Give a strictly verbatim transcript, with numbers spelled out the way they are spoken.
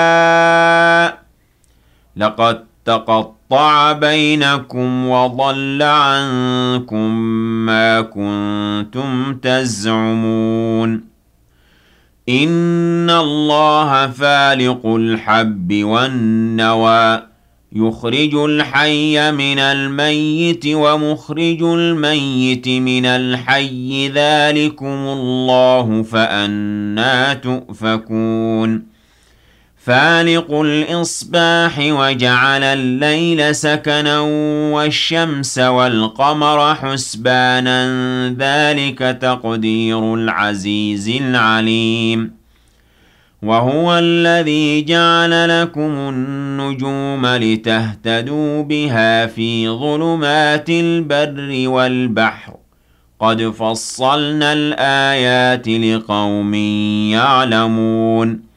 لقد تقطع بينكم وضل عنكم ما كنتم تزعمون إن الله فالق الحب والنوى يخرج الحي من الميت ومخرج الميت من الحي ذلكم الله فأنى تؤفكون فالق الإصباح وجعل الليل سكنا والشمس والقمر حسبانا ذلك تقدير العزيز العليم وهو الذي جعل لكم النجوم لتهتدوا بها في ظلمات البر والبحر قد فصلنا الآيات لقوم يعلمون